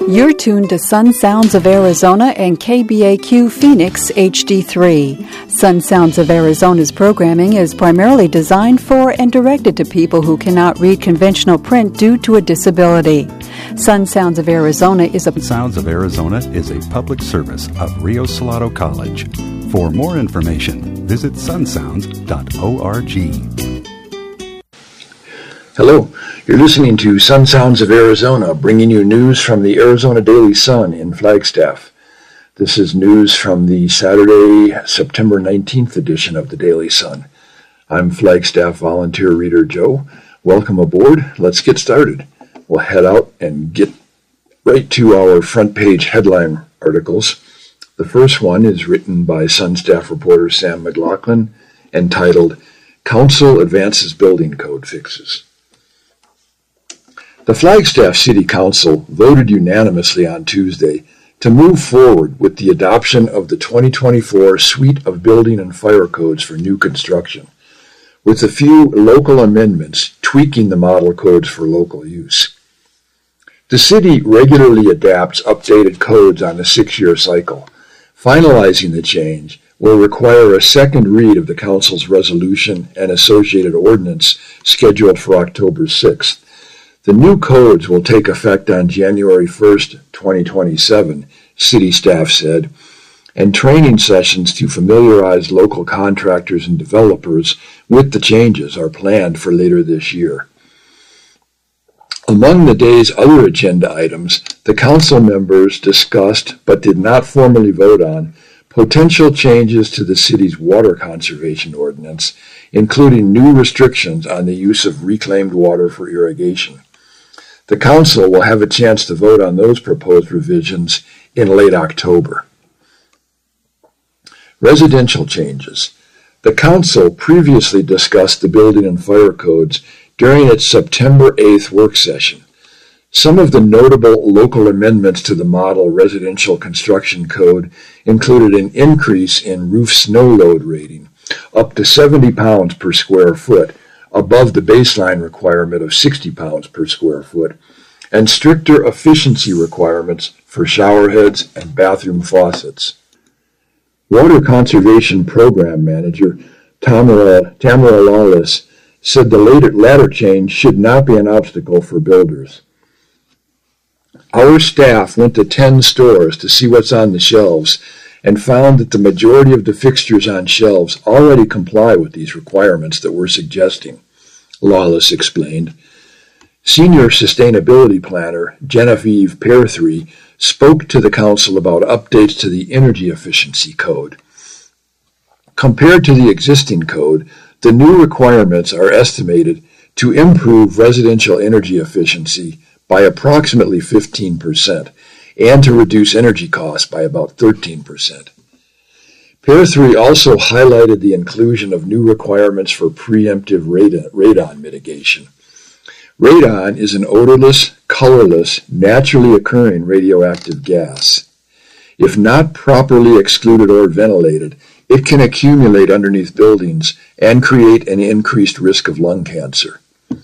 You're tuned to Sun Sounds of Arizona and KBAQ Phoenix HD3. Sun Sounds of Arizona's programming is primarily designed for and directed to people who cannot read conventional print due to a disability. Sun Sounds of Arizona is a public service of Rio Salado College. For more information, visit sunsounds.org. Hello, you're listening to Sun Sounds of Arizona, bringing you news from the Arizona Daily Sun in Flagstaff. This is news from the Saturday, September 19th edition of the Daily Sun. I'm Flagstaff volunteer reader Joe. Welcome aboard. Let's get started. We'll head out and get right to our front page headline articles. The first one is written by Sun staff reporter Sam McLaughlin, entitled, Council Advances Building Code Fixes. The Flagstaff City Council voted unanimously on Tuesday to move forward with the adoption of the 2024 suite of building and fire codes for new construction, with a few local amendments tweaking the model codes for local use. The city regularly adapts updated codes on a 6-year cycle. Finalizing the change will require a second read of the council's resolution and associated ordinance scheduled for October 6th. The new codes will take effect on January 1st, 2027, city staff said, and training sessions to familiarize local contractors and developers with the changes are planned for later this year. Among the day's other agenda items, the council members discussed, but did not formally vote on, potential changes to the city's water conservation ordinance, including new restrictions on the use of reclaimed water for irrigation. The council will have a chance to vote on those proposed revisions in late October. Residential changes. The council previously discussed the building and fire codes during its September 8th work session. Some of the notable local amendments to the model residential construction code included an increase in roof snow load rating, up to 70 pounds per square foot, above the baseline requirement of 60 pounds per square foot, and stricter efficiency requirements for shower heads and bathroom faucets. Water Conservation Program Manager Tamara Lawless said the latter change should not be an obstacle for builders. Our staff went to 10 stores to see what's on the shelves and found that the majority of the fixtures on shelves already comply with these requirements that we're suggesting, Lawless explained. Senior Sustainability Planner Genevieve Pearthree spoke to the council about updates to the Energy Efficiency Code. Compared to the existing code, the new requirements are estimated to improve residential energy efficiency by approximately 15% and to reduce energy costs by about 13%. Pearthree also highlighted the inclusion of new requirements for preemptive radon mitigation. Radon is an odorless, colorless, naturally occurring radioactive gas. If not properly excluded or ventilated, it can accumulate underneath buildings and create an increased risk of lung cancer.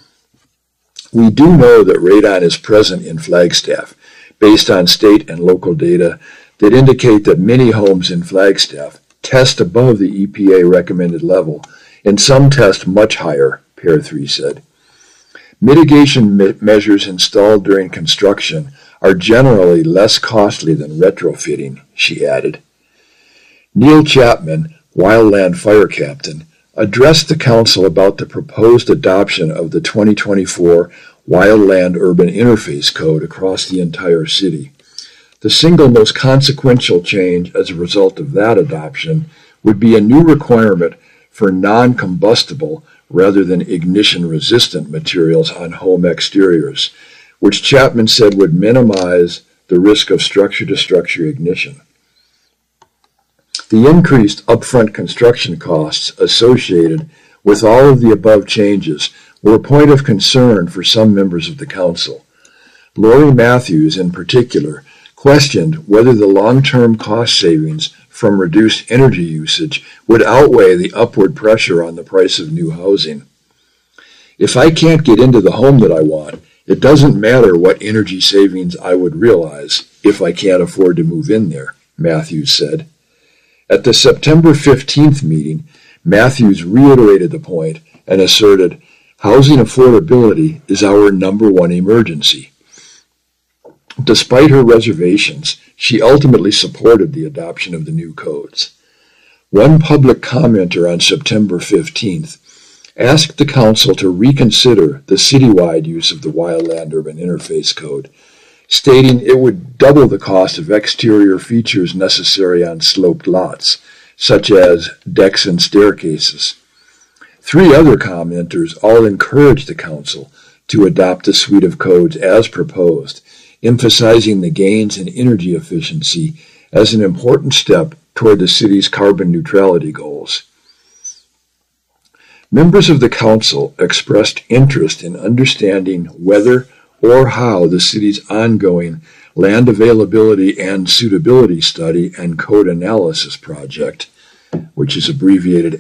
We do know that radon is present in Flagstaff, based on state and local data that indicate that many homes in Flagstaff test above the EPA recommended level, and some test much higher, Pearthree said. Mitigation measures installed during construction are generally less costly than retrofitting, she added. Neil Chapman, Wildland Fire Captain, addressed the council about the proposed adoption of the 2024 Wildland Urban Interface Code across the entire city. The single most consequential change as a result of that adoption would be a new requirement for non-combustible rather than ignition-resistant materials on home exteriors, which Chapman said would minimize the risk of structure-to-structure ignition. The increased upfront construction costs associated with all of the above changes were a point of concern for some members of the council. Lori Matthews, in particular, questioned whether the long-term cost savings from reduced energy usage would outweigh the upward pressure on the price of new housing. If I can't get into the home that I want, It doesn't matter what energy savings I would realize if I can't afford to move in there, Matthews said. At the September 15th meeting, Matthews reiterated the point and asserted, "Housing affordability is our number one emergency." Despite her reservations, she ultimately supported the adoption of the new codes. One public commenter on September 15th asked the council to reconsider the citywide use of the Wildland Urban Interface Code, stating it would double the cost of exterior features necessary on sloped lots, such as decks and staircases. Three other commenters all encouraged the council to adopt the suite of codes as proposed, emphasizing the gains in energy efficiency as an important step toward the city's carbon neutrality goals. Members of the council expressed interest in understanding whether or how the city's ongoing land availability and suitability study and code analysis project, which is abbreviated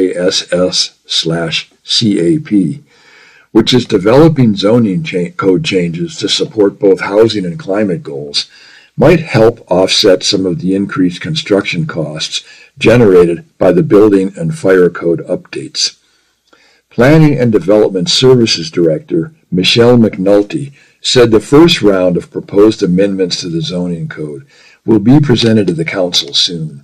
LASS/CAP, which is developing zoning code changes to support both housing and climate goals, might help offset some of the increased construction costs generated by the building and fire code updates. Planning and Development Services Director Michelle McNulty said the first round of proposed amendments to the zoning code will be presented to the council soon.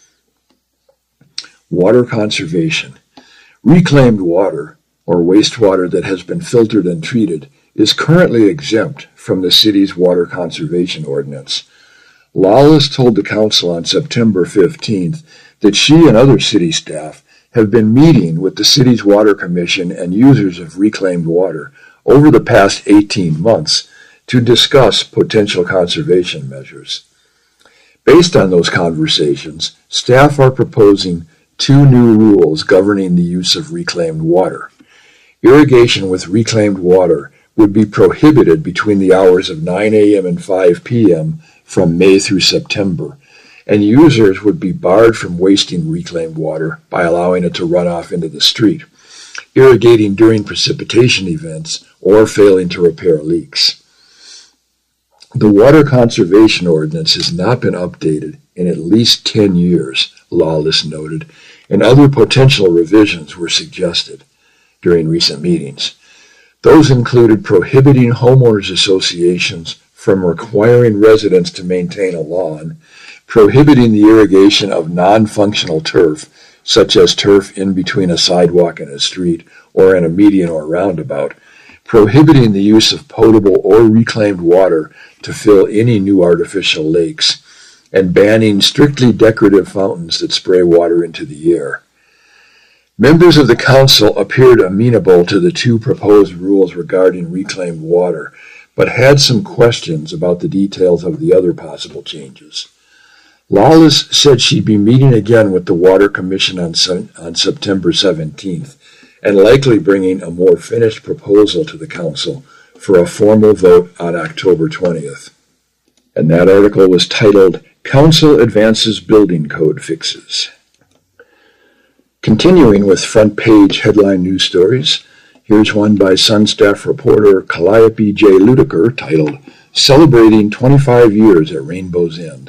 Water conservation. Reclaimed water, or wastewater that has been filtered and treated, is currently exempt from the city's water conservation ordinance. Lawless told the council on September 15th that she and other city staff have been meeting with the city's water commission and users of reclaimed water over the past 18 months to discuss potential conservation measures. Based on those conversations, staff are proposing two new rules governing the use of reclaimed water. Irrigation with reclaimed water would be prohibited between the hours of 9 a.m. and 5 p.m. from May through September, and users would be barred from wasting reclaimed water by allowing it to run off into the street, irrigating during precipitation events, or failing to repair leaks. The Water Conservation Ordinance has not been updated in at least 10 years, Lawless noted, and other potential revisions were suggested during recent meetings. Those included prohibiting homeowners associations from requiring residents to maintain a lawn, prohibiting the irrigation of non-functional turf, such as turf in between a sidewalk and a street, or in a median or roundabout, prohibiting the use of potable or reclaimed water to fill any new artificial lakes, and banning strictly decorative fountains that spray water into the air. Members of the council appeared amenable to the two proposed rules regarding reclaimed water, but had some questions about the details of the other possible changes. Lawless said she'd be meeting again with the Water Commission on September 17th, and likely bringing a more finished proposal to the council for a formal vote on October 20th. And that article was titled, Council Advances Building Code Fixes. Continuing with front page headline news stories, here's one by Sun staff reporter Calliope J. Ludiker titled, Celebrating 25 Years at Rainbow's End.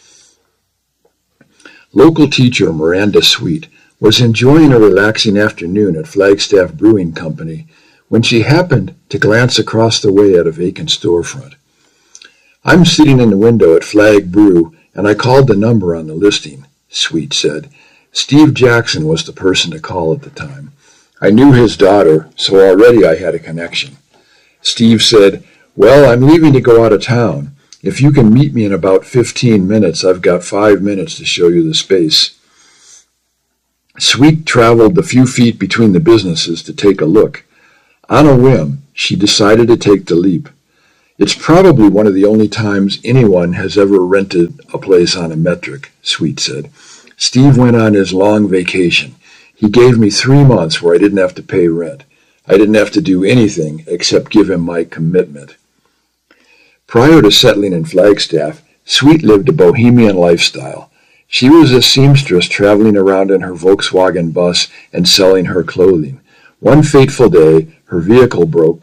Local teacher Miranda Sweet was enjoying a relaxing afternoon at Flagstaff Brewing Company when she happened to glance across the way at a vacant storefront. I'm sitting in the window at Flag Brew, and I called the number on the listing, Sweet said. Steve Jackson was the person to call at the time. I knew his daughter, so already I had a connection. Steve said, Well, I'm leaving to go out of town. If you can meet me in about 15 minutes, I've got 5 minutes to show you the space. Sweet traveled the few feet between the businesses to take a look. On a whim, she decided to take the leap. It's probably one of the only times anyone has ever rented a place on a metric, Sweet said. Steve went on his long vacation. He gave me 3 months where I didn't have to pay rent. I didn't have to do anything except give him my commitment. Prior to settling in Flagstaff, Sweet lived a bohemian lifestyle. She was a seamstress traveling around in her Volkswagen bus and selling her clothing. One fateful day, her vehicle broke.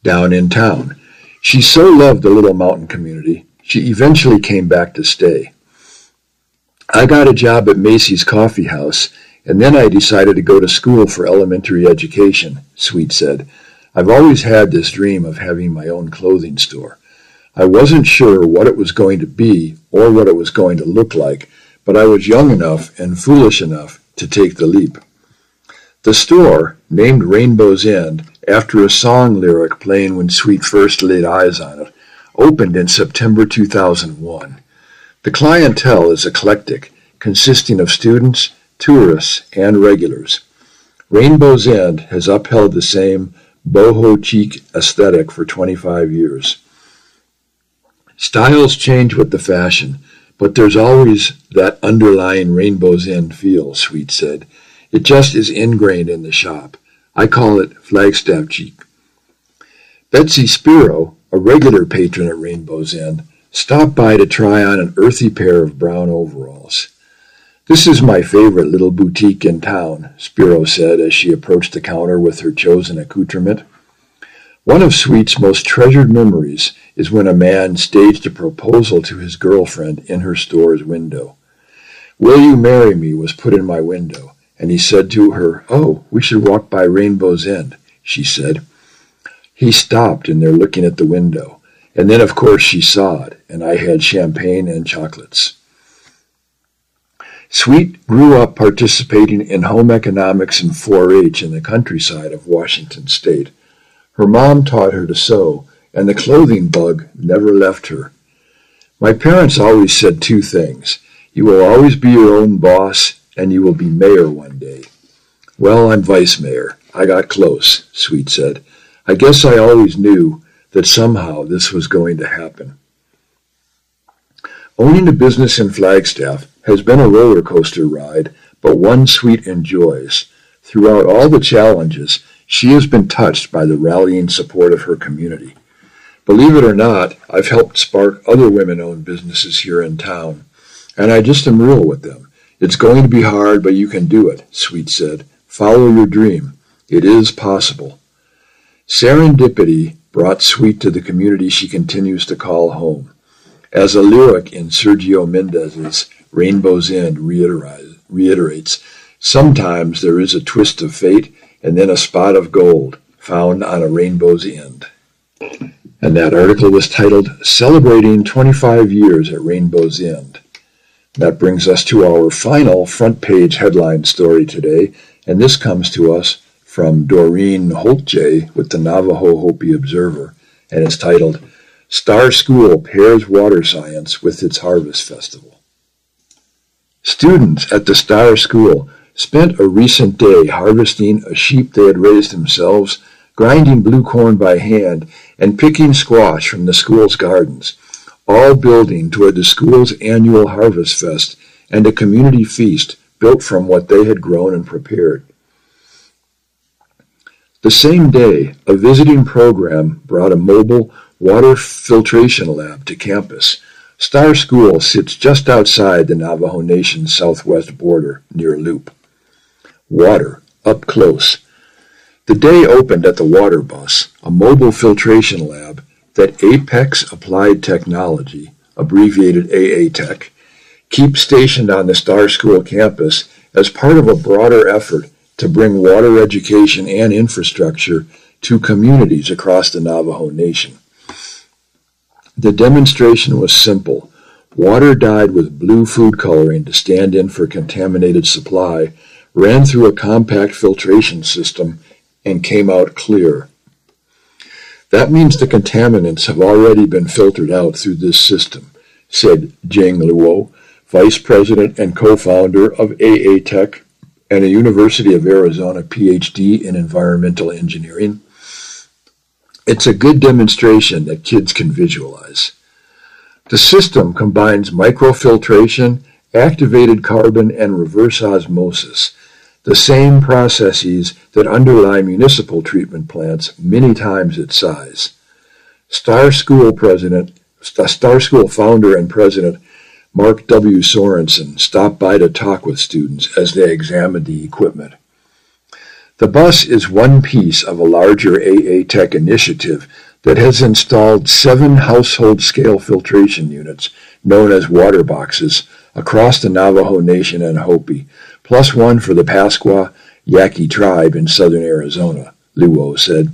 down in town. She so loved the little mountain community, she eventually came back to stay. I got a job at Macy's Coffee House, and then I decided to go to school for elementary education, Sweet said. I've always had this dream of having my own clothing store. I wasn't sure what it was going to be or what it was going to look like, but I was young enough and foolish enough to take the leap. The store, named Rainbow's End, after a song lyric playing when Sweet first laid eyes on it, opened in September 2001. The clientele is eclectic, consisting of students, tourists, and regulars. Rainbow's End has upheld the same boho chic aesthetic for 25 years. Styles change with the fashion, but there's always that underlying Rainbow's End feel, Sweet said. It just is ingrained in the shop. I call it Flagstaff chic. Betsy Spiro, a regular patron at Rainbow's End, stopped by to try on an earthy pair of brown overalls. This is my favorite little boutique in town, Spiro said as she approached the counter with her chosen accoutrement. One of Sweet's most treasured memories is when a man staged a proposal to his girlfriend in her store's window. "Will you marry me?" was put in my window, and he said to her, "Oh, we should walk by Rainbow's End," she said. He stopped and they're looking at the window, and then of course she saw it, and I had champagne and chocolates. Sweet grew up participating in home economics and 4-H in the countryside of Washington State. Her mom taught her to sew, and the clothing bug never left her. My parents always said two things. You will always be your own boss, and you will be mayor one day. Well, I'm vice mayor. I got close, Sweet said. I guess I always knew that somehow this was going to happen. Owning a business in Flagstaff has been a roller coaster ride, but one Sweet enjoys. Throughout all the challenges, she has been touched by the rallying support of her community. Believe it or not, I've helped spark other women-owned businesses here in town, and I just am real with them. It's going to be hard, but you can do it, Sweet said. Follow your dream. It is possible. Serendipity brought Sweet to the community she continues to call home. As a lyric in Sergio Mendez's Rainbow's End reiterates, sometimes there is a twist of fate and then a spot of gold found on a rainbow's end. And that article was titled, Celebrating 25 Years at Rainbow's End. That brings us to our final front page headline story today, and this comes to us from Doreen Holtje with the Navajo Hopi Observer, and it's titled, Star School Pairs Water Science with its Harvest Festival. Students at the Star School spent a recent day harvesting a sheep they had raised themselves, grinding blue corn by hand, and picking squash from the school's gardens, all building toward the school's annual Harvest Fest and a community feast built from what they had grown and prepared. The same day, a visiting program brought a mobile water filtration lab to campus. Star School sits just outside the Navajo Nation's southwest border, near Loop. Water, up close. The day opened at the Water Bus, a mobile filtration lab that Apex Applied Technology, abbreviated AA-Tech, keeps stationed on the Star School campus as part of a broader effort to bring water education and infrastructure to communities across the Navajo Nation. The demonstration was simple. Water dyed with blue food coloring to stand in for contaminated supply ran through a compact filtration system and came out clear. That means the contaminants have already been filtered out through this system, said Jing Luo, vice president and co-founder of AA-Tech and a University of Arizona PhD in environmental engineering. It's a good demonstration that kids can visualize. The system combines microfiltration, activated carbon, and reverse osmosis, the same processes that underlie municipal treatment plants many times its size. Star School founder and president Mark W. Sorensen stopped by to talk with students as they examined the equipment. The bus is one piece of a larger AA Tech initiative that has installed 7 household-scale filtration units, known as water boxes, across the Navajo Nation and Hopi, plus one for the Pasqua Yaqui tribe in southern Arizona, Luo said.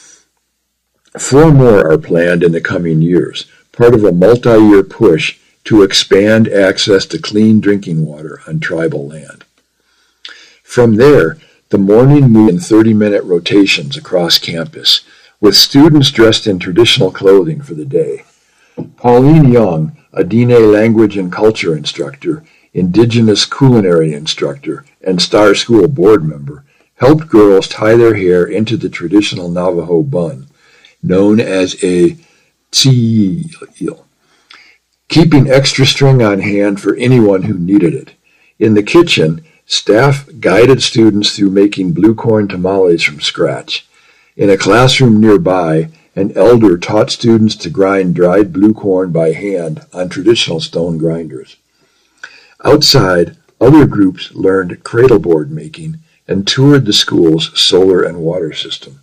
4 more are planned in the coming years, part of a multi-year push to expand access to clean drinking water on tribal land. From there, the morning moved in 30-minute rotations across campus, with students dressed in traditional clothing for the day. Pauline Young, a Diné language and culture instructor, indigenous culinary instructor, and Star School board member, helped girls tie their hair into the traditional Navajo bun, known as a tsi'il, keeping extra string on hand for anyone who needed it. In the kitchen, staff guided students through making blue corn tamales from scratch. In a classroom nearby, an elder taught students to grind dried blue corn by hand on traditional stone grinders. Outside, other groups learned cradleboard making and toured the school's solar and water system.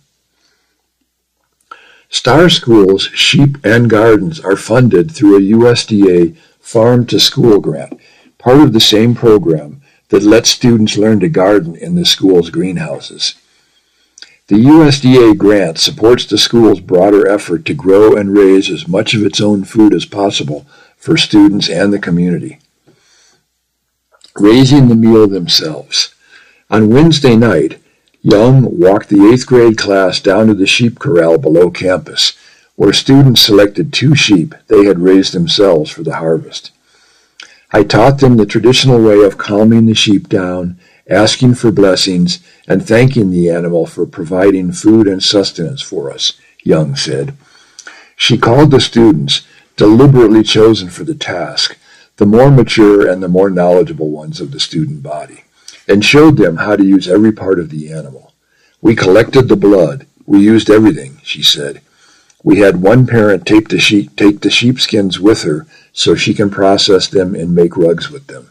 Star School's sheep and gardens are funded through a USDA farm-to-school grant, part of the same program that lets students learn to garden in the school's greenhouses. The USDA grant supports the school's broader effort to grow and raise as much of its own food as possible for students and the community. Raising the meal themselves. On Wednesday night, Young walked the 8th grade class down to the sheep corral below campus, where students selected 2 sheep they had raised themselves for the harvest. I taught them the traditional way of calming the sheep down, asking for blessings, and thanking the animal for providing food and sustenance for us, Young said. She called the students, deliberately chosen for the task, the more mature and the more knowledgeable ones of the student body, and showed them how to use every part of the animal. We collected the blood. We used everything, she said. We had one parent take the sheepskins with her so she can process them and make rugs with them.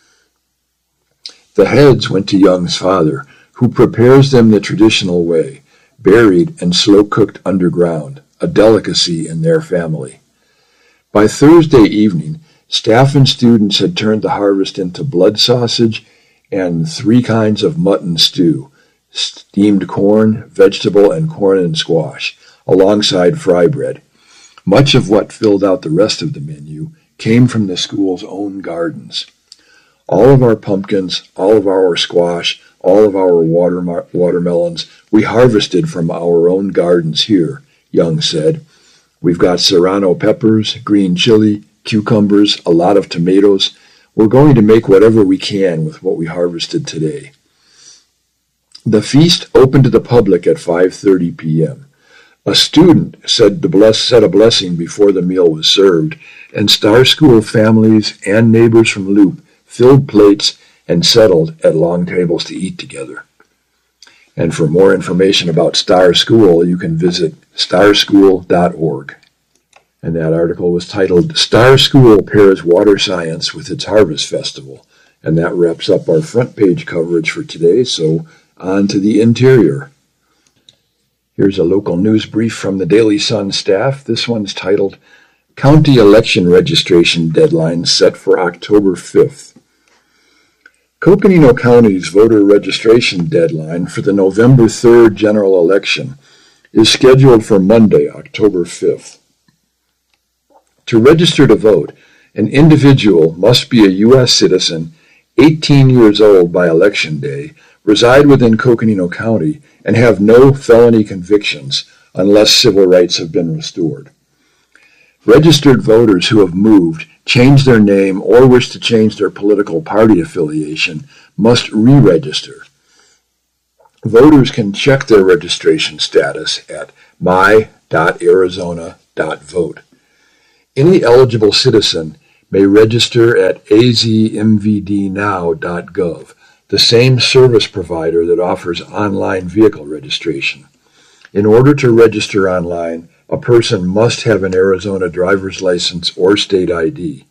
The heads went to Young's father, who prepares them the traditional way, buried and slow-cooked underground, a delicacy in their family. By Thursday evening, staff and students had turned the harvest into blood sausage and 3 kinds of mutton stew, steamed corn, vegetable, and corn and squash, alongside fry bread. Much of what filled out the rest of the menu came from the school's own gardens. All of our pumpkins, all of our squash, all of our watermelons, we harvested from our own gardens here, Young said. We've got serrano peppers, green chili, cucumbers, a lot of tomatoes. We're going to make whatever we can with what we harvested today. The feast opened to the public at 5:30 p.m. A student said a blessing before the meal was served, and Star School families and neighbors from Loop filled plates and settled at long tables to eat together. And for more information about Star School, you can visit starschool.org. And that article was titled, Star School Pairs Water Science with its Harvest Festival. And that wraps up our front page coverage for today, so on to the interior. Here's a local news brief from the Daily Sun staff. This one's titled, County Election Registration Deadline Set for October 5th. Coconino County's voter registration deadline for the November 3rd general election is scheduled for Monday, October 5th. To register to vote, an individual must be a U.S. citizen, 18 years old by election day, reside within Coconino County, and have no felony convictions unless civil rights have been restored. Registered voters who have moved, changed their name, or wish to change their political party affiliation must re-register. Voters can check their registration status at my.arizona.vote. Any eligible citizen may register at azmvdnow.gov, the same service provider that offers online vehicle registration. In order to register online, a person must have an Arizona driver's license or state ID.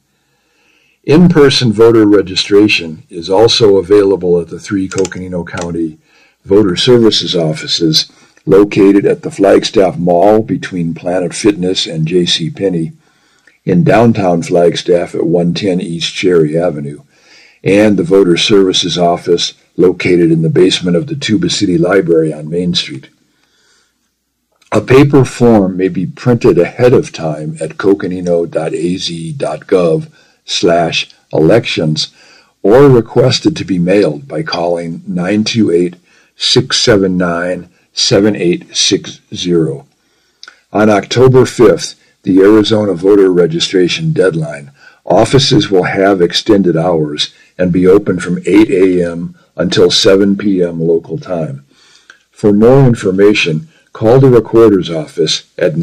In-person voter registration is also available at the 3 Coconino County voter services offices located at the Flagstaff Mall between Planet Fitness and JCPenney, in downtown Flagstaff at 110 East Cherry Avenue, and the voter services office located in the basement of the Tuba City Library on Main Street. A paper form may be printed ahead of time at coconino.az.gov/elections or requested to be mailed by calling 928-679-7860. On October 5th, the Arizona voter registration deadline, offices will have extended hours and be open from 8 a.m. until 7 p.m. local time. For more information, call the Recorder's Office at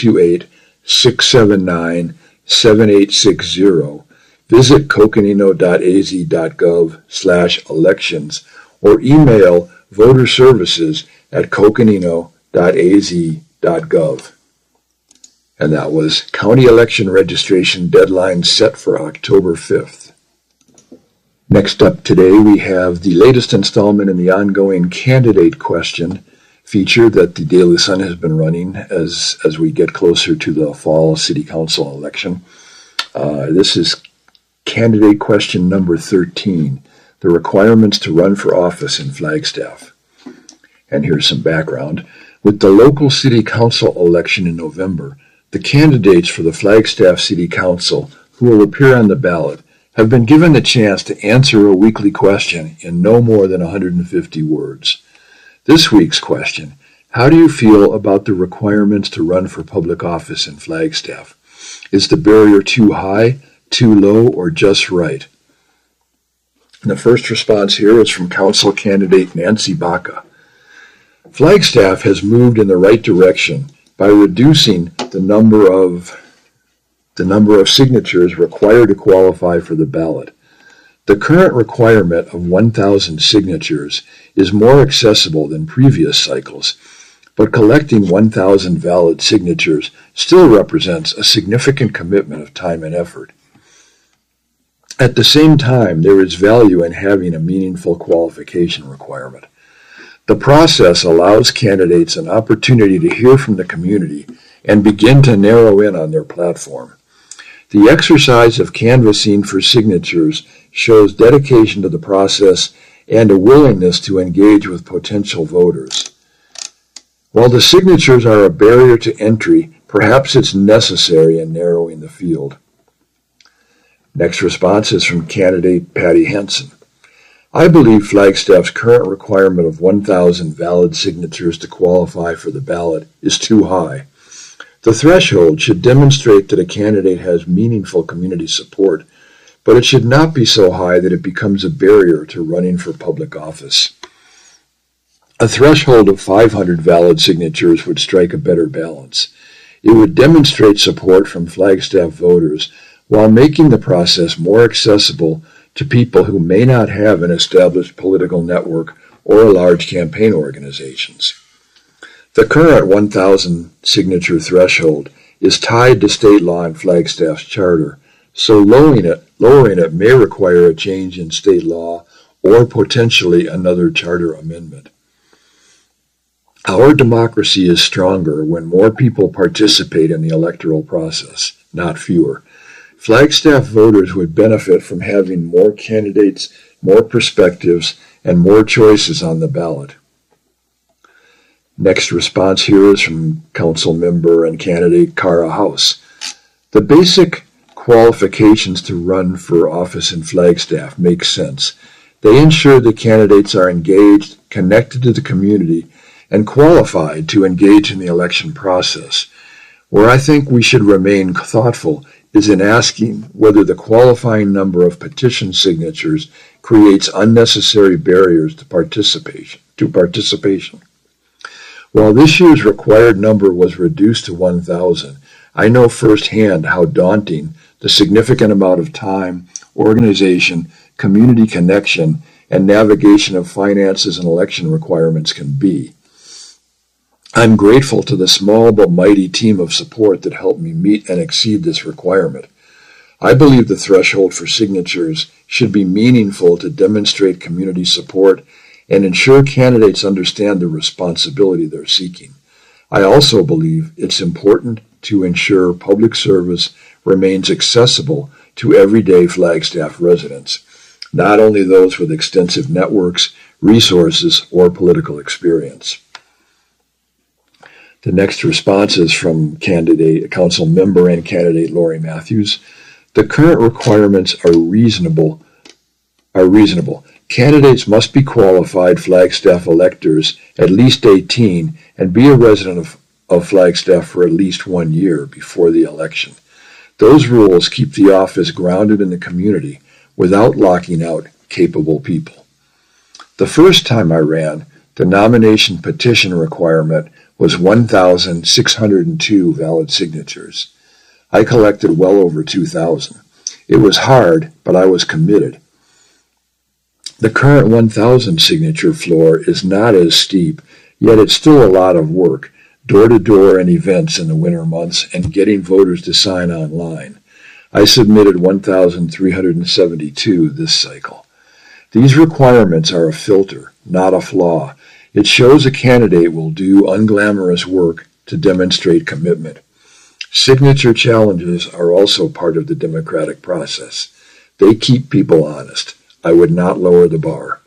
928-679-7860, visit coconino.az.gov/elections, or email voterservices@coconino.az.gov. And that was county election registration deadline set for October 5th. Next up today, we have the latest installment in the ongoing candidate question feature that the Daily Sun has been running as we get closer to the fall city council election. This is candidate question number 13, the requirements to run for office in Flagstaff. And here's some background. With the local city council election in November, the candidates for the Flagstaff City Council who will appear on the ballot have been given the chance to answer a weekly question in no more than 150 words. This week's question: how do you feel about the requirements to run for public office in Flagstaff? Is the barrier too high, too low, or just right? And the first response here is from council candidate Nancy Baca. Flagstaff has moved in the right direction by reducing the number of signatures required to qualify for the ballot. The current requirement of 1,000 signatures is more accessible than previous cycles, but collecting 1,000 valid signatures still represents a significant commitment of time and effort. At the same time, there is value in having a meaningful qualification requirement. The process allows candidates an opportunity to hear from the community and begin to narrow in on their platform. The exercise of canvassing for signatures shows dedication to the process and a willingness to engage with potential voters. While the signatures are a barrier to entry, perhaps it's necessary in narrowing the field. Next response is from candidate Patty Henson. I believe Flagstaff's current requirement of 1,000 valid signatures to qualify for the ballot is too high. The threshold should demonstrate that a candidate has meaningful community support, but it should not be so high that it becomes a barrier to running for public office. A threshold of 500 valid signatures would strike a better balance. It would demonstrate support from Flagstaff voters while making the process more accessible to people who may not have an established political network or a large campaign organizations. The current 1,000 signature threshold is tied to state law and Flagstaff's charter, so lowering it may require a change in state law or potentially another charter amendment. Our democracy is stronger when more people participate in the electoral process, not fewer. Flagstaff voters would benefit from having more candidates, more perspectives, and more choices on the ballot. Next response here is from council member and candidate Cara House. The basic qualifications to run for office in Flagstaff make sense. They ensure that candidates are engaged, connected to the community, and qualified to engage in the election process. Where I think we should remain thoughtful is in asking whether the qualifying number of petition signatures creates unnecessary barriers to participation. While this year's required number was reduced to 1,000, I know firsthand how daunting the significant amount of time, organization, community connection, and navigation of finances and election requirements can be. I'm grateful to the small but mighty team of support that helped me meet and exceed this requirement. I believe the threshold for signatures should be meaningful to demonstrate community support and ensure candidates understand the responsibility they're seeking. I also believe it's important to ensure public service remains accessible to everyday Flagstaff residents, not only those with extensive networks, resources, or political experience. The next response is from council member and candidate Lori Matthews. The current requirements are reasonable. Candidates must be qualified Flagstaff electors, at least 18, and be a resident of Flagstaff for at least 1 year before the election. Those rules keep the office grounded in the community without locking out capable people. The first time I ran, the nomination petition requirement was 1,602 valid signatures. I collected well over 2,000. It was hard, but I was committed. The current 1,000 signature floor is not as steep, yet it's still a lot of work, door-to-door and events in the winter months, and getting voters to sign online. I submitted 1,372 this cycle. These requirements are a filter, not a flaw. It shows a candidate will do unglamorous work to demonstrate commitment. Signature challenges are also part of the democratic process. They keep people honest. I would not lower the bar.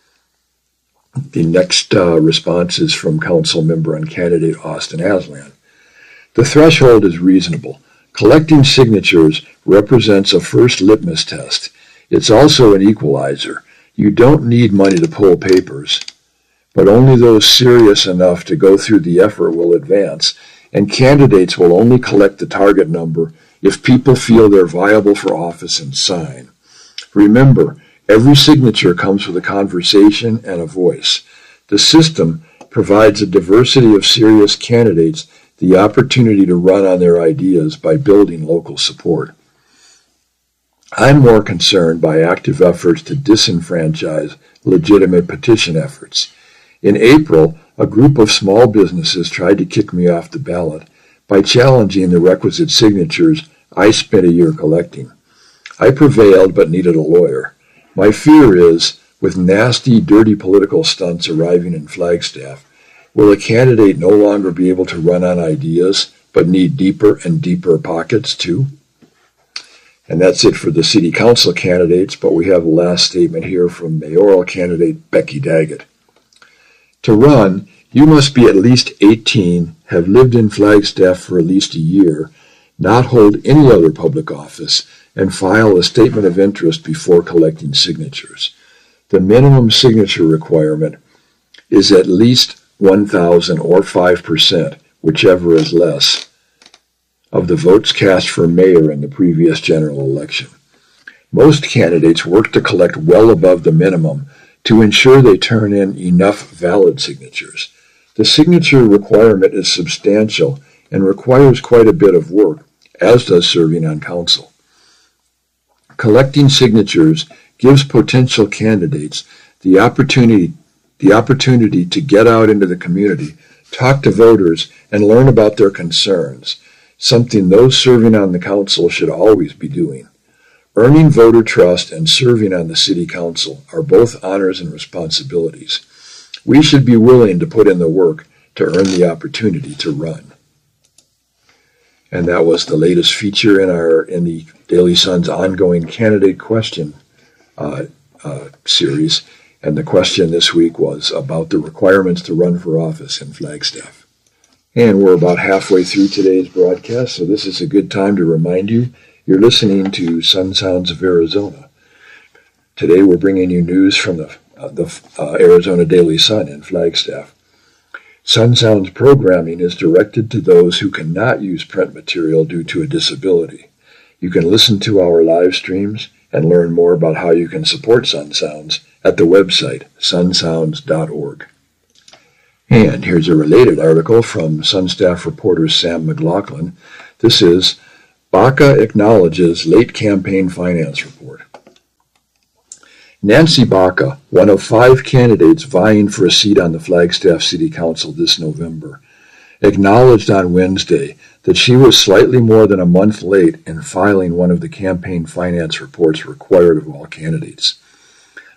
The next response is from council member and candidate Austin Aslan. The threshold is reasonable. Collecting signatures represents a first litmus test. It's also an equalizer. You don't need money to pull papers, but only those serious enough to go through the effort will advance, and candidates will only collect the target number if people feel they're viable for office and sign. Remember, every signature comes with a conversation and a voice. The system provides a diversity of serious candidates the opportunity to run on their ideas by building local support. I'm more concerned by active efforts to disenfranchise legitimate petition efforts. In April, a group of small businesses tried to kick me off the ballot by challenging the requisite signatures I spent a year collecting. I prevailed but needed a lawyer. My fear is, with nasty, dirty political stunts arriving in Flagstaff, will a candidate no longer be able to run on ideas, but need deeper and deeper pockets too? And that's it for the city council candidates, but we have a last statement here from mayoral candidate Becky Daggett. To run, you must be at least 18, have lived in Flagstaff for at least a year, not hold any other public office, and file a statement of interest before collecting signatures. The minimum signature requirement is at least 1,000 or 5%, whichever is less, of the votes cast for mayor in the previous general election. Most candidates work to collect well above the minimum to ensure they turn in enough valid signatures. The signature requirement is substantial and requires quite a bit of work, as does serving on council. Collecting signatures gives potential candidates the opportunity to get out into the community, talk to voters, and learn about their concerns, something those serving on the council should always be doing. Earning voter trust and serving on the city council are both honors and responsibilities. We should be willing to put in the work to earn the opportunity to run. And that was the latest feature in the Daily Sun's ongoing candidate question series. And the question this week was about the requirements to run for office in Flagstaff. And we're about halfway through today's broadcast, so this is a good time to remind you you're listening to Sun Sounds of Arizona. Today we're bringing you news from the Arizona Daily Sun in Flagstaff. Sun Sounds programming is directed to those who cannot use print material due to a disability. You can listen to our live streams and learn more about how you can support Sun Sounds at the website sunsounds.org. And here's a related article from Sun staff reporter Sam McLaughlin. This is Baca acknowledges late campaign finance report. Nancy Baca, one of 5 candidates vying for a seat on the Flagstaff City Council this November, acknowledged on Wednesday that she was slightly more than a month late in filing one of the campaign finance reports required of all candidates.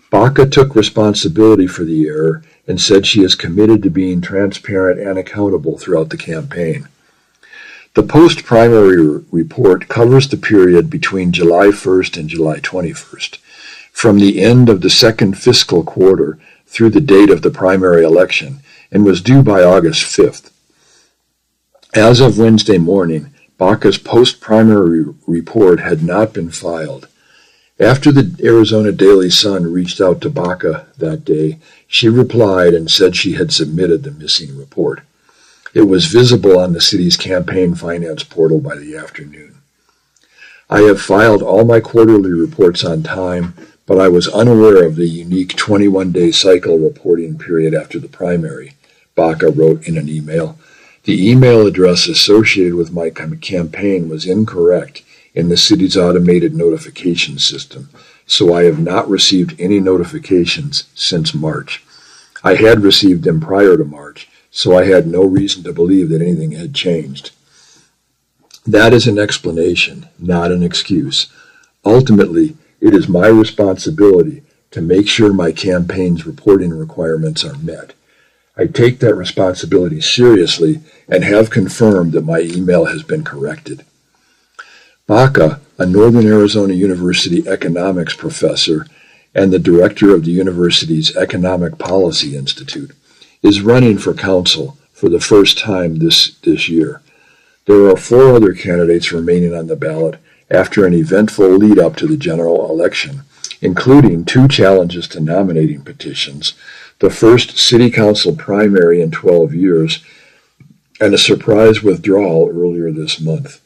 Baca took responsibility for the error and said she is committed to being transparent and accountable throughout the campaign. The post-primary report covers the period between July 1st and July 21st, from the end of the second fiscal quarter through the date of the primary election, and was due by August 5th. As of Wednesday morning, Baca's post-primary report had not been filed. After the Arizona Daily Sun reached out to Baca that day, she replied and said she had submitted the missing report. It was visible on the city's campaign finance portal by the afternoon. I have filed all my quarterly reports on time, but I was unaware of the unique 21-day cycle reporting period after the primary, Baca wrote in an email. The email address associated with my campaign was incorrect in the city's automated notification system, so I have not received any notifications since March. I had received them prior to March, so I had no reason to believe that anything had changed. That is an explanation, not an excuse. Ultimately, it is my responsibility to make sure my campaign's reporting requirements are met. I take that responsibility seriously and have confirmed that my email has been corrected. Baca, a Northern Arizona University economics professor and the director of the university's Economic Policy Institute, is running for council for the first time this year. There are 4 other candidates remaining on the ballot after an eventful lead-up to the general election, including 2 challenges to nominating petitions, the first city council primary in 12 years, and a surprise withdrawal earlier this month.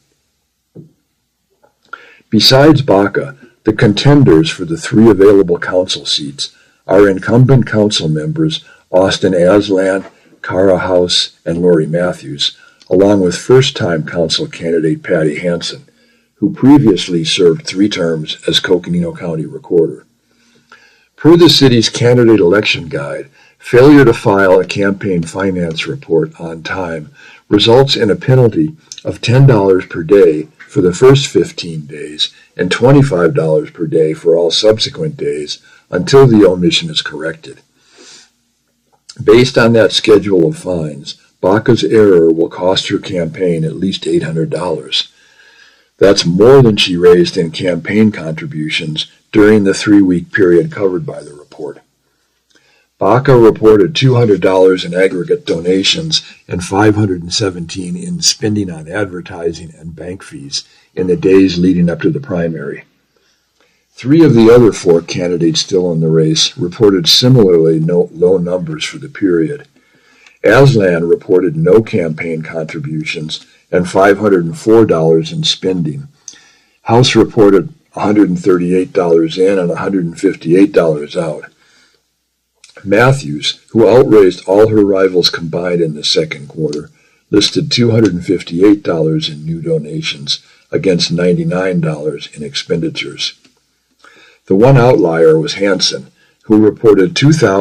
Besides Baca, the contenders for the 3 available council seats are incumbent council members Austin Aslan, Cara House, and Lori Matthews, along with first-time council candidate Patty Hansen, who previously served 3 terms as Coconino County Recorder. Per the city's candidate election guide, failure to file a campaign finance report on time results in a penalty of $10 per day for the first 15 days and $25 per day for all subsequent days until the omission is corrected. Based on that schedule of fines, Baca's error will cost her campaign at least $800. That's more than she raised in campaign contributions during the 3-week period covered by the report. Baca reported $200 in aggregate donations and $517 in spending on advertising and bank fees in the days leading up to the primary. 3 of the other 4 candidates still in the race reported similarly low numbers for the period. Aslan reported no campaign contributions and $504 in spending. House reported $138 in and $158 out. Matthews, who outraised all her rivals combined in the second quarter, listed $258 in new donations against $99 in expenditures. The one outlier was Hansen, who reported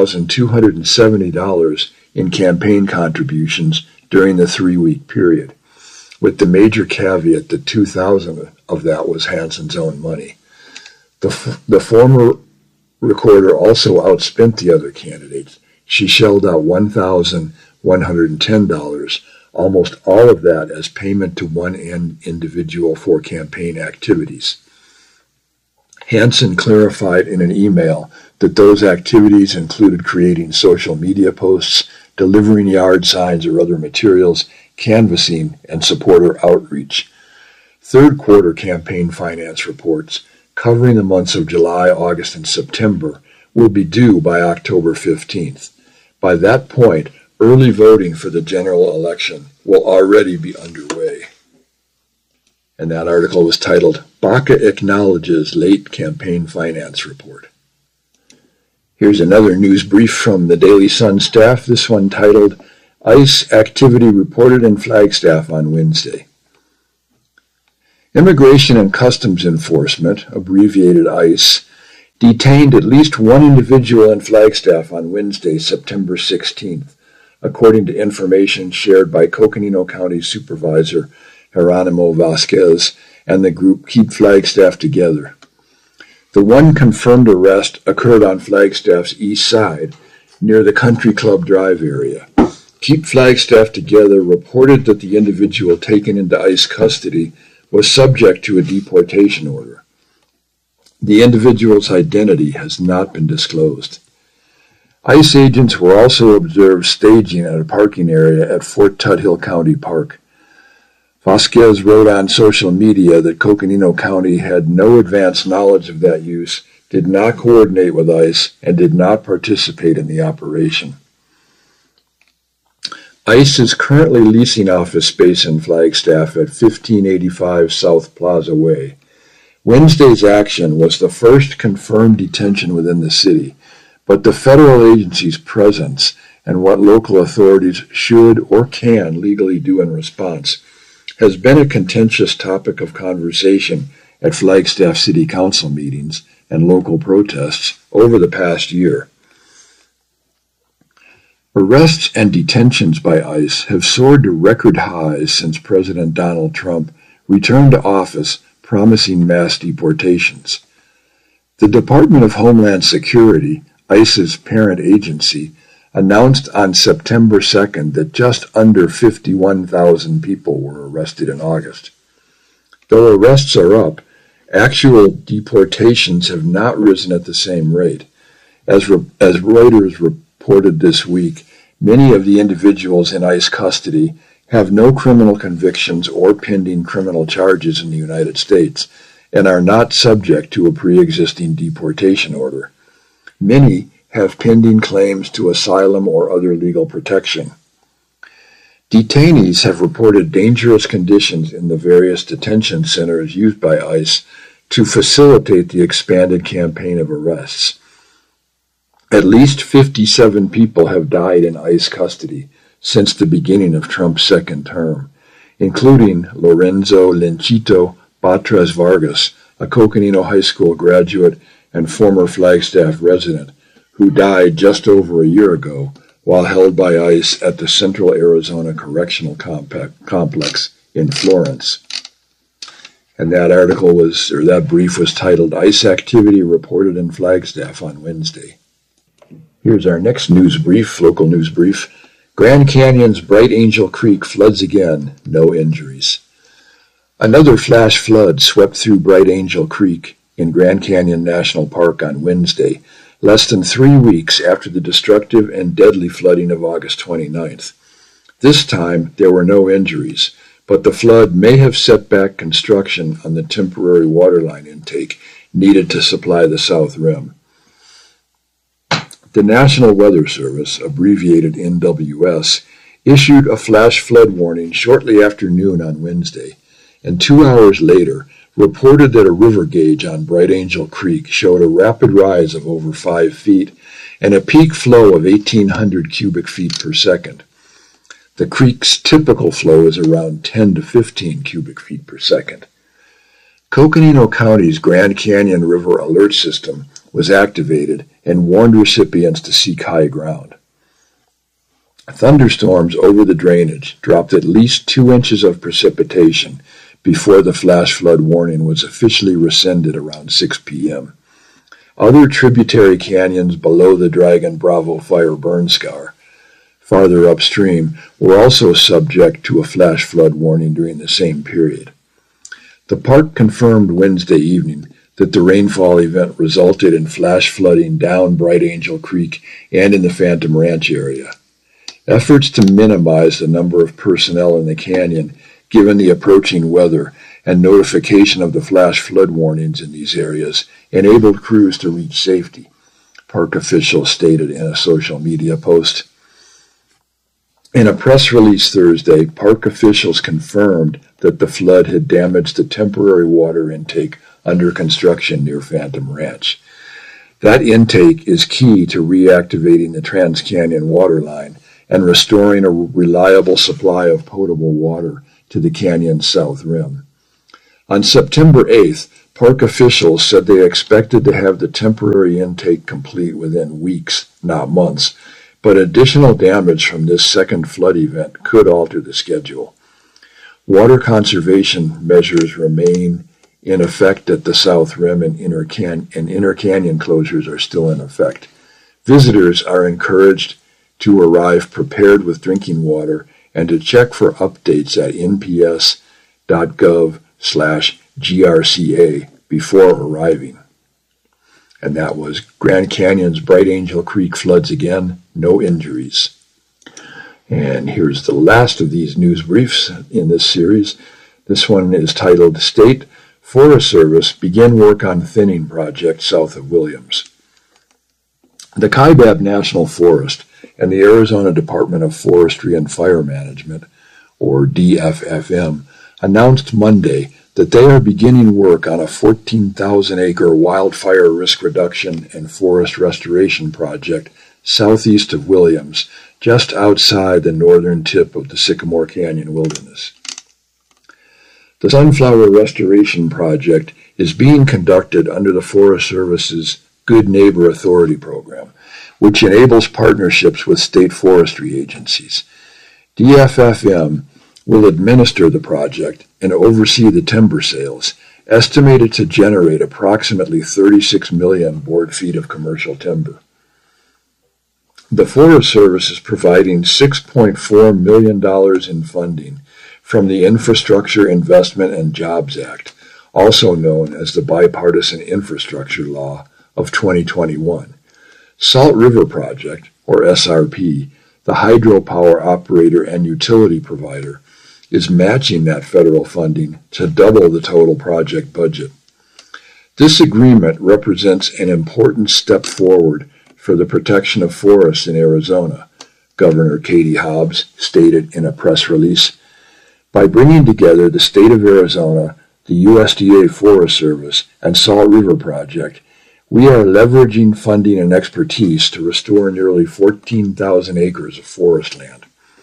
$2,270 in campaign contributions during the 3-week period, with the major caveat that $2,000 of that was Hansen's own money. The former recorder also outspent the other candidates. She shelled out $1,110, almost all of that as payment to one individual for campaign activities. Hansen clarified in an email that those activities included creating social media posts, delivering yard signs or other materials, canvassing, and supporter outreach. 3rd quarter campaign finance reports, covering the months of July, August, and September, will be due by October 15th. By that point, early voting for the general election will already be underway. And that article was titled, Baca Acknowledges Late Campaign Finance Report. Here's another news brief from the Daily Sun staff, this one titled, ICE Activity Reported in Flagstaff on Wednesday. Immigration and Customs Enforcement, abbreviated ICE, detained at least 1 individual in Flagstaff on Wednesday, September 16th, according to information shared by Coconino County Supervisor Geronimo Vasquez and the group Keep Flagstaff Together. The one confirmed arrest occurred on Flagstaff's east side, near the Country Club Drive area. Keep Flagstaff Together reported that the individual taken into ICE custody was subject to a deportation order. The individual's identity has not been disclosed. ICE agents were also observed staging at a parking area at Fort Tuthill County Park. Vasquez wrote on social media that Coconino County had no advance knowledge of that use, did not coordinate with ICE, and did not participate in the operation. ICE is currently leasing office space in Flagstaff at 1585 South Plaza Way. Wednesday's action was the first confirmed detention within the city, but the federal agency's presence and what local authorities should or can legally do in response has been a contentious topic of conversation at Flagstaff City Council meetings and local protests over the past year. Arrests and detentions by ICE have soared to record highs since President Donald Trump returned to office promising mass deportations. The Department of Homeland Security, ICE's parent agency, announced on September 2nd that just under 51,000 people were arrested in August. Though arrests are up, actual deportations have not risen at the same rate. As Reuters reported this week, many of the individuals in ICE custody have no criminal convictions or pending criminal charges in the United States and are not subject to a pre-existing deportation order. Many have pending claims to asylum or other legal protection. Detainees have reported dangerous conditions in the various detention centers used by ICE to facilitate the expanded campaign of arrests. At least 57 people have died in ICE custody since the beginning of Trump's second term, including Lorenzo Linchito Batres Vargas, a Coconino High School graduate and former Flagstaff resident, who died just over a year ago while held by ICE at the Central Arizona Correctional Complex in Florence. And that brief was titled ICE Activity Reported in Flagstaff on Wednesday. Here's our next news brief, local news brief. Grand Canyon's Bright Angel Creek floods again, no injuries. Another flash flood swept through Bright Angel Creek in Grand Canyon National Park on Wednesday, less than 3 weeks after the destructive and deadly flooding of August 29th. This time, there were no injuries, but the flood may have set back construction on the temporary waterline intake needed to supply the South Rim. The National Weather Service, abbreviated NWS, issued a flash flood warning shortly after noon on Wednesday, and 2 hours later reported that a river gauge on Bright Angel Creek showed a rapid rise of over 5 feet and a peak flow of 1,800 cubic feet per second. The creek's typical flow is around 10 to 15 cubic feet per second. Coconino County's Grand Canyon River Alert System was activated and warned recipients to seek high ground. Thunderstorms over the drainage dropped at least 2 inches of precipitation before the flash flood warning was officially rescinded around 6 p.m. Other tributary canyons below the Dragon Bravo fire burn scar, farther upstream, were also subject to a flash flood warning during the same period. The park confirmed Wednesday evening that the rainfall event resulted in flash flooding down Bright Angel Creek and in the Phantom Ranch area. Efforts to minimize the number of personnel in the canyon, given the approaching weather and notification of the flash flood warnings in these areas, enabled crews to reach safety, park officials stated in a social media post. In a press release Thursday, park officials confirmed that the flood had damaged the temporary water intake under construction near Phantom Ranch. That intake is key to reactivating the Trans-Canyon water line and restoring a reliable supply of potable water to the canyon's south rim. On September 8th, park officials said they expected to have the temporary intake complete within weeks, not months, but additional damage from this second flood event could alter the schedule. Water conservation measures remain in effect at the South Rim, and Inner Canyon closures are still in effect. Visitors are encouraged to arrive prepared with drinking water and to check for updates at nps.gov/GRCA before arriving. And that was Grand Canyon's Bright Angel Creek floods again, no injuries. And here's the last of these news briefs in this series. This one is titled State Forest Service Begin Work on Thinning Project South of Williams. The Kaibab National Forest and the Arizona Department of Forestry and Fire Management, or DFFM, announced Monday that they are beginning work on a 14,000-acre wildfire risk reduction and forest restoration project southeast of Williams, just outside the northern tip of the Sycamore Canyon Wilderness. The Sunflower Restoration Project is being conducted under the Forest Service's Good Neighbor Authority program, which enables partnerships with state forestry agencies. DFFM will administer the project and oversee the timber sales, estimated to generate approximately 36 million board feet of commercial timber. The Forest Service is providing $6.4 million in funding from the Infrastructure Investment and Jobs Act, also known as the Bipartisan Infrastructure Law of 2021. Salt River Project, or SRP, the hydropower operator and utility provider, is matching that federal funding to double the total project budget. This agreement represents an important step forward for the protection of forests in Arizona, Governor Katie Hobbs stated in a press release. By bringing together the state of Arizona, the USDA Forest Service, and Salt River Project, we are leveraging funding and expertise to restore nearly 14,000 acres of forest land.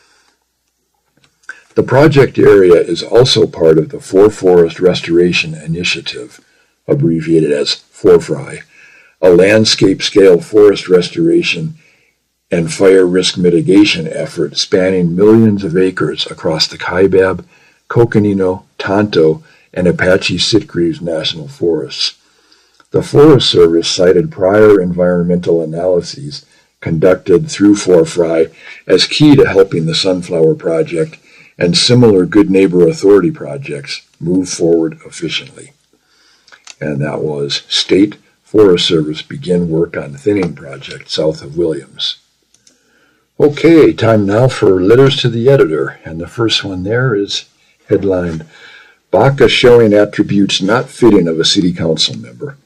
The project area is also part of the Forest Restoration Initiative, abbreviated as FORFRI, a landscape-scale forest restoration and fire risk mitigation effort spanning millions of acres across the Kaibab, Coconino, Tonto, and Apache Sitgreaves National Forests. The Forest Service cited prior environmental analyses conducted through FORFRI as key to helping the Sunflower Project and similar Good Neighbor Authority projects move forward efficiently. And that was State Forest Service Begin Work on Thinning Project south of Williams. Okay, time now for letters to the editor, and the first one there is headlined, Baca Showing Attributes Not Fitting of a City Council Member.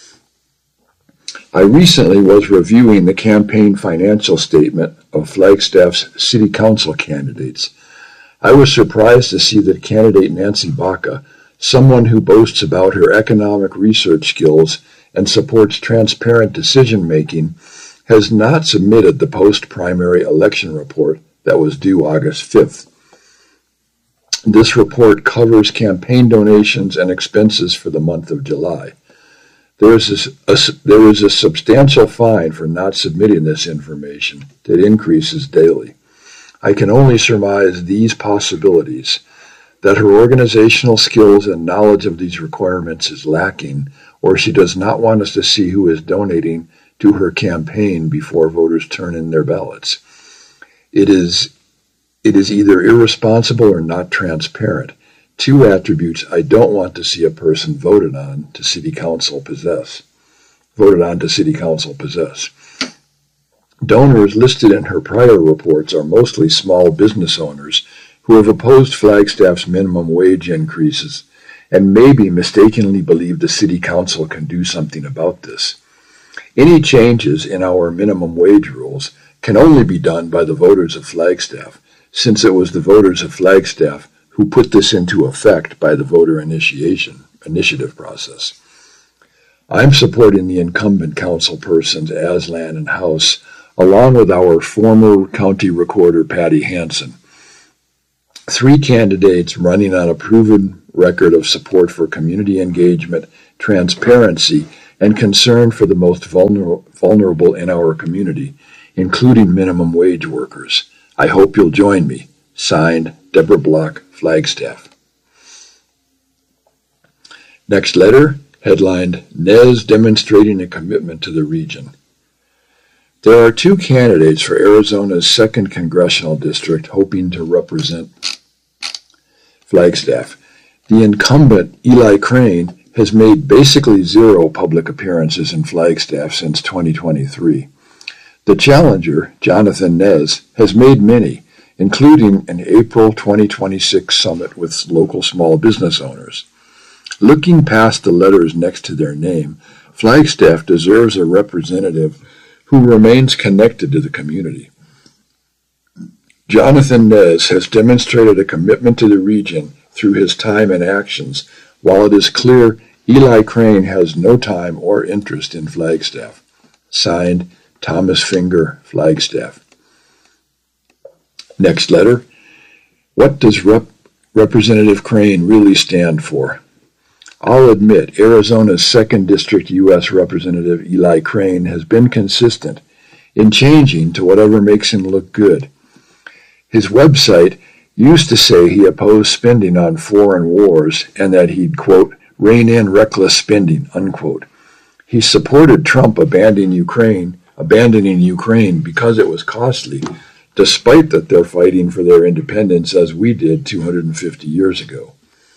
I recently was reviewing the campaign financial statement of Flagstaff's City Council candidates. I was surprised to see that candidate Nancy Baca, someone who boasts about her economic research skills and supports transparent decision-making, has not submitted the post-primary election report that was due August 5th. This report covers campaign donations and expenses for the month of July. There is a substantial fine for not submitting this information that increases daily. I can only surmise these possibilities: that her organizational skills and knowledge of these requirements is lacking, or she does not want us to see who is donating to her campaign before voters turn in their ballots. It is either irresponsible or not transparent, two attributes I don't want to see a person voted on to city council possess. Donors listed in her prior reports are mostly small business owners who have opposed Flagstaff's minimum wage increases and maybe mistakenly believe the city council can do something about this. Any changes in our minimum wage rules can only be done by the voters of Flagstaff, since it was the voters of Flagstaff who put this into effect by the voter initiative process. I'm supporting the incumbent council persons Aslan and House, along with our former county recorder Patty Hansen. Three candidates running on a proven record of support for community engagement, transparency, and concern for the most vulnerable in our community, including minimum wage workers. I hope you'll join me. Signed, Deborah Block, Flagstaff. Next letter, headlined, Nez Demonstrating a Commitment to the Region. There are two candidates for Arizona's 2nd Congressional District hoping to represent Flagstaff. The incumbent, Eli Crane, has made basically zero public appearances in Flagstaff since 2023. The challenger, Jonathan Nez, has made many, including an April 2026 summit with local small business owners. Looking past the letters next to their name, Flagstaff deserves a representative who remains connected to the community. Jonathan Nez has demonstrated a commitment to the region through his time and actions, while it is clear Eli Crane has no time or interest in Flagstaff. Signed, Thomas Finger, Flagstaff. Next letter. What does Representative Crane really stand for? I'll admit, Arizona's 2nd District U.S. Representative Eli Crane has been consistent in changing to whatever makes him look good. His website used to say he opposed spending on foreign wars and that he'd, quote, rein in reckless spending, unquote. He supported Trump abandoning Ukraine because it was costly, despite that they're fighting for their independence as we did 250 years ago.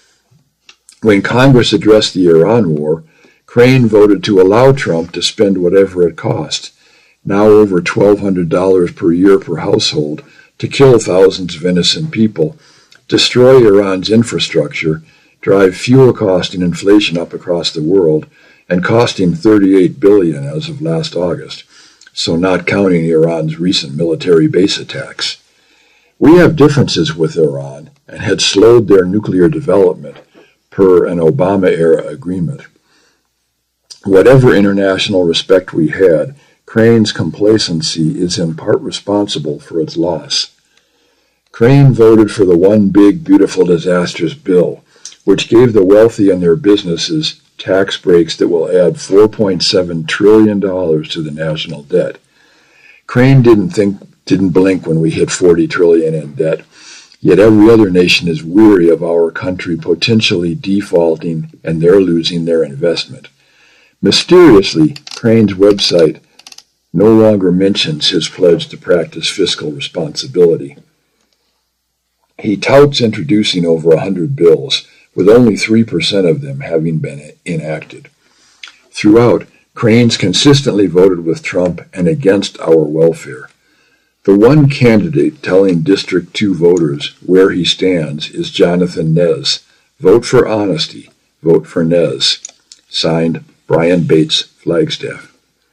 When Congress addressed the Iran war, Crane voted to allow Trump to spend whatever it cost, now over $1,200 per year per household, to kill thousands of innocent people, destroy Iran's infrastructure, drive fuel cost and inflation up across the world, and costing $38 billion as of last August, so not counting Iran's recent military base attacks. We have differences with Iran and had slowed their nuclear development, per an Obama-era agreement. Whatever international respect we had, Crane's complacency is in part responsible for its loss. Crane voted for the One Big Beautiful Disasters bill, which gave the wealthy and their businesses tax breaks that will add $4.7 trillion to the national debt. Crane didn't blink when we hit $40 trillion in debt. Yet every other nation is weary of our country potentially defaulting and they're losing their investment. Mysteriously, Crane's website no longer mentions his pledge to practice fiscal responsibility. He touts introducing over 100 bills, with only 3% of them having been enacted. Throughout, Crane's consistently voted with Trump and against our welfare. The one candidate telling District 2 voters where he stands is Jonathan Nez. Vote for honesty. Vote for Nez. Signed, Brian Bates, Flagstaff.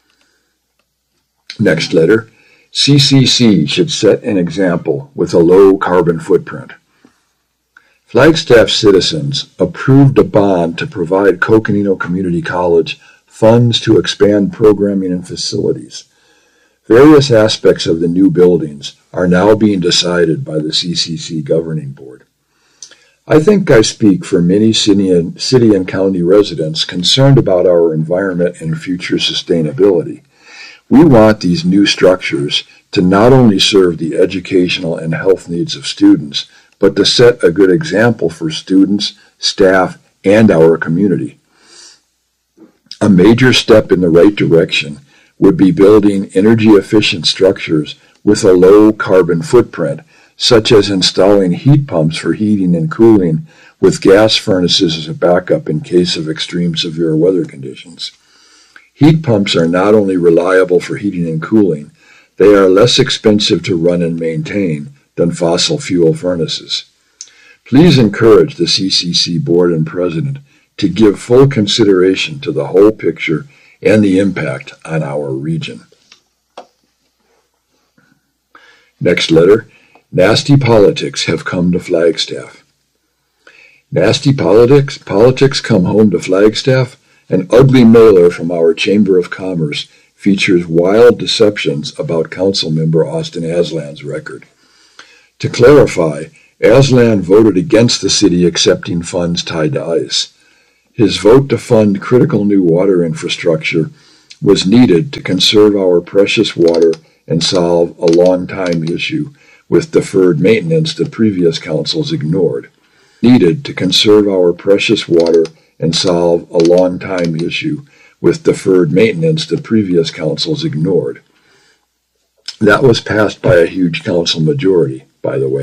Next letter. CCC should set an example with a low carbon footprint. Flagstaff citizens approved a bond to provide Coconino Community College funds to expand programming and facilities. Various aspects of the new buildings are now being decided by the CCC Governing Board. I think I speak for many city and county residents concerned about our environment and future sustainability. We want these new structures to not only serve the educational and health needs of students, but to set a good example for students, staff, and our community. A major step in the right direction would be building energy-efficient structures with a low carbon footprint, such as installing heat pumps for heating and cooling with gas furnaces as a backup in case of extreme severe weather conditions. Heat pumps are not only reliable for heating and cooling, they are less expensive to run and maintain than fossil fuel furnaces. Please encourage the CCC board and president to give full consideration to the whole picture and the impact on our region. Next letter. Nasty politics have come to Flagstaff. Nasty politics come home to Flagstaff? An ugly mailer from our Chamber of Commerce features wild deceptions about Councilmember Austin Aslan's record. To clarify, Aslan voted against the city accepting funds tied to ICE. His vote to fund critical new water infrastructure was needed to conserve our precious water and solve a long-time issue with deferred maintenance the previous councils ignored. Needed to conserve our precious water and solve a long-time issue with deferred maintenance that previous councils ignored. That was passed by a huge council majority, by the way.